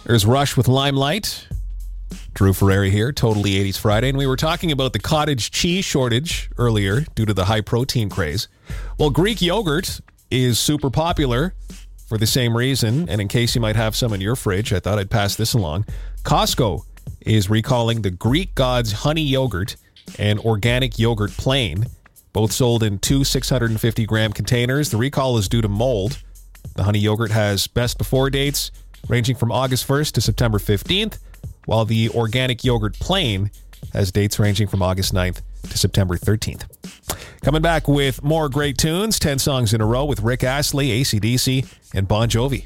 There's Rush with Limelight. Drew Ferrari here, Totally 80s Friday, and we were talking about the cottage cheese shortage earlier due to the high protein craze. Well, Greek yogurt is super popular for the same reason, and in case you might have some in your fridge, I thought I'd pass this along. Costco is recalling the Greek Gods honey yogurt and organic yogurt plain, both sold in two 650-gram containers. The recall is due to mold. The honey yogurt has best before dates ranging from August 1st to September 15th, while the organic yogurt plain has dates ranging from August 9th to September 13th. Coming back with more great tunes, 10 songs in a row with Rick Astley, AC/DC, and Bon Jovi.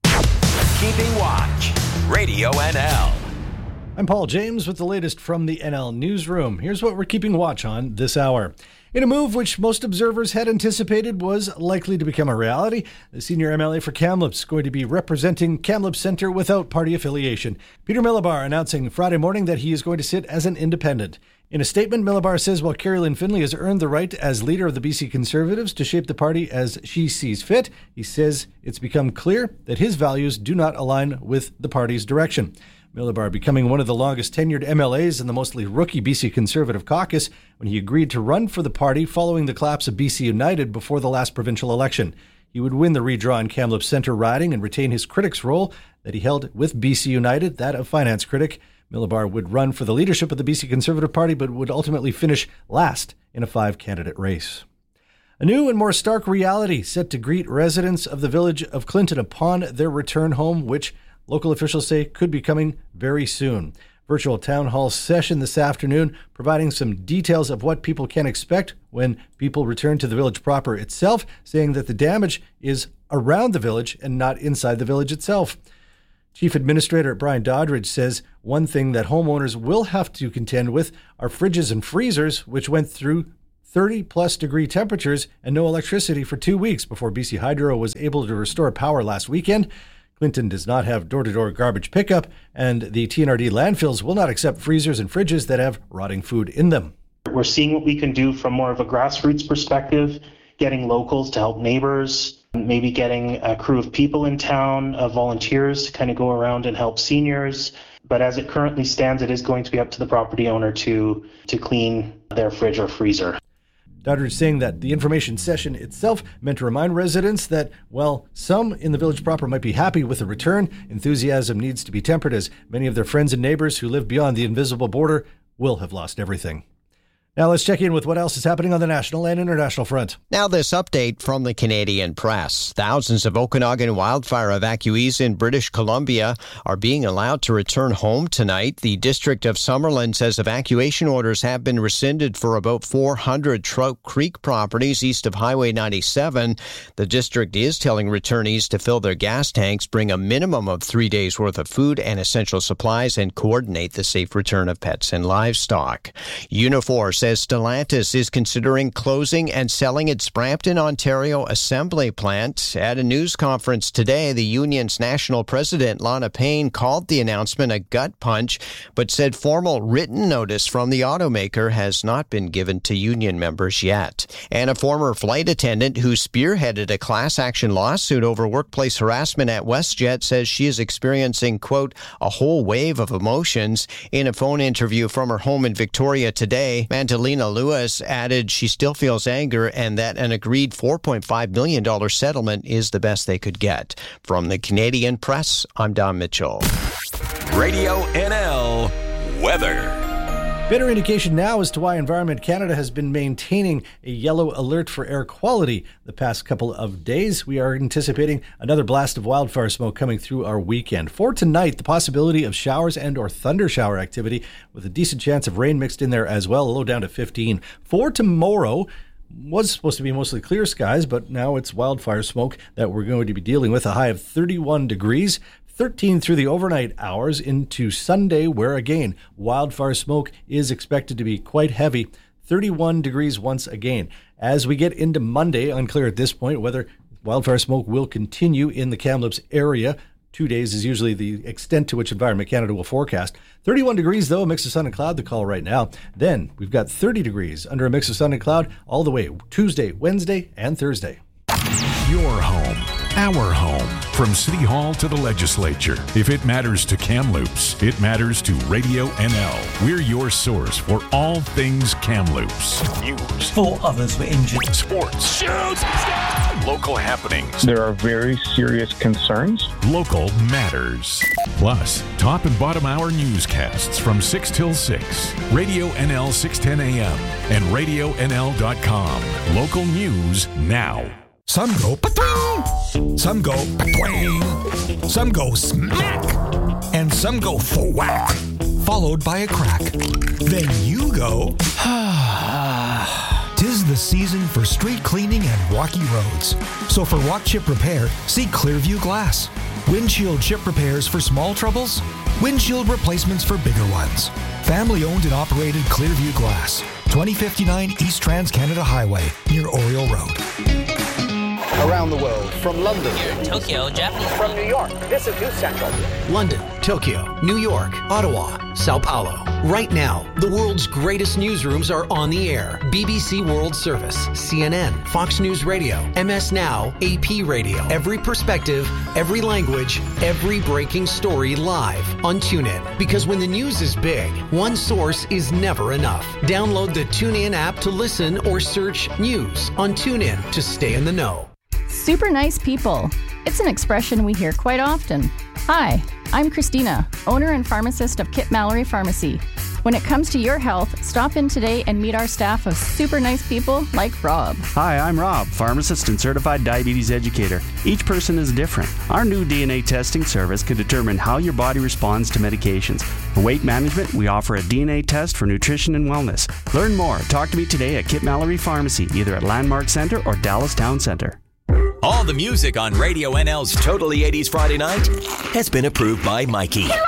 Keeping Watch, Radio NL. I'm Paul James with the latest from the NL Newsroom. Here's what we're keeping watch on this hour. In a move which most observers had anticipated was likely to become a reality, the senior MLA for Kamloops is going to be representing Kamloops Centre without party affiliation. Peter Millibar announcing Friday morning that he is going to sit as an independent. In a statement, Millibar says while Carrie-Lynne Finlay has earned the right as leader of the BC Conservatives to shape the party as she sees fit, he says it's become clear that his values do not align with the party's direction. Millibar becoming one of the longest tenured MLAs in the mostly rookie BC Conservative caucus when he agreed to run for the party following the collapse of BC United before the last provincial election. He would win the redrawn Kamloops Centre riding and retain his critic's role that he held with BC United, that of finance critic. Millibar would run for the leadership of the BC Conservative Party but would ultimately finish last in a 5-candidate race. A new and more stark reality set to greet residents of the village of Clinton upon their return home, which local officials say could be coming very soon. Virtual town hall session this afternoon, providing some details of what people can expect when people return to the village proper itself, saying that the damage is around the village and not inside the village itself. Chief Administrator Brian Doddridge says one thing that homeowners will have to contend with are fridges and freezers, which went through 30-plus degree temperatures and no electricity for 2 weeks before BC Hydro was able to restore power last weekend. Clinton does not have door-to-door garbage pickup, and the TNRD landfills will not accept freezers and fridges that have rotting food in them. We're seeing what we can do from more of a grassroots perspective, getting locals to help neighbors, maybe getting a crew of people in town, volunteers to kind of go around and help seniors. But as it currently stands, it is going to be up to the property owner to clean their fridge or freezer. Doddridge saying that the information session itself meant to remind residents that, while some in the village proper might be happy with the return, enthusiasm needs to be tempered as many of their friends and neighbors who live beyond the invisible border will have lost everything. Now let's check in with what else is happening on the national and international front. Now this update from the Canadian press. Thousands of Okanagan wildfire evacuees in British Columbia are being allowed to return home tonight. The District of Summerland says evacuation orders have been rescinded for about 400 Trout Creek properties east of Highway 97. The district is telling returnees to fill their gas tanks, bring a minimum of 3 days' worth of food and essential supplies, and coordinate the safe return of pets and livestock. Unifor says Stellantis is considering closing and selling its Brampton, Ontario assembly plant. At a news conference today, the union's national president, Lana Payne, called the announcement a gut punch, but said formal written notice from the automaker has not been given to union members yet. And a former flight attendant who spearheaded a class action lawsuit over workplace harassment at WestJet says she is experiencing, quote, a whole wave of emotions. In a phone interview from her home in Victoria today, Angelina Lewis added she still feels anger and that an agreed $4.5 million settlement is the best they could get. From the Canadian press, I'm Don Mitchell. Radio NL weather. Better indication now as to why Environment Canada has been maintaining a yellow alert for air quality the past couple of days. We are anticipating another blast of wildfire smoke coming through our weekend. For tonight, the possibility of showers and or thunder shower activity with a decent chance of rain mixed in there as well, a low down to 15. For tomorrow, was supposed to be mostly clear skies, but now it's wildfire smoke that we're going to be dealing with, a high of 31 degrees. 13 through the overnight hours into Sunday, where again, wildfire smoke is expected to be quite heavy. 31 degrees once again. As we get into Monday, unclear at this point whether wildfire smoke will continue in the Kamloops area. 2 days is usually the extent to which Environment Canada will forecast. 31 degrees, though, a mix of sun and cloud, the call right now. Then we've got 30 degrees under a mix of sun and cloud all the way Tuesday, Wednesday, and Thursday. Your home our home. From City Hall to the legislature, if it matters to Kamloops, it matters to Radio NL. We're your source for all things Kamloops. News. 4 others were injured. Sports. Shoots! Local happenings. There are very serious concerns. Local matters. Plus, top and bottom hour newscasts from 6 till 6. Radio NL 610 AM and RadioNL.com. Local news now. Some go patwing, some go patwang, some go smack, and some go thwack, followed by a crack. Then you go, Tis the season for street cleaning and rocky roads. So for rock chip repair, see Clearview Glass. Windshield chip repairs for small troubles, windshield replacements for bigger ones. Family owned and operated Clearview Glass, 2059 East Trans-Canada Highway, near Oriole Road. Around the world, from London, Tokyo, Japan, from New York, this is News Central. London, Tokyo, New York, Ottawa, Sao Paulo. Right now, the world's greatest newsrooms are on the air. BBC World Service, CNN, Fox News Radio, MS Now, AP Radio. Every perspective, every language, every breaking story live on TuneIn. Because when the news is big, one source is never enough. Download the TuneIn app to listen or search news on TuneIn to stay in the know. Super nice people. It's an expression we hear quite often. Hi, I'm Christina, owner and pharmacist of Kit Mallory Pharmacy. When it comes to your health, stop in today and meet our staff of super nice people like Rob. Hi, I'm Rob, pharmacist and certified diabetes educator. Each person is different. Our new DNA testing service can determine how your body responds to medications. For weight management, we offer a DNA test for nutrition and wellness. Learn more. Talk to me today at Kit Mallory Pharmacy, either at Landmark Center or Dallas Town Center. All the music on Radio NL's Totally 80s Friday Night has been approved by Mikey.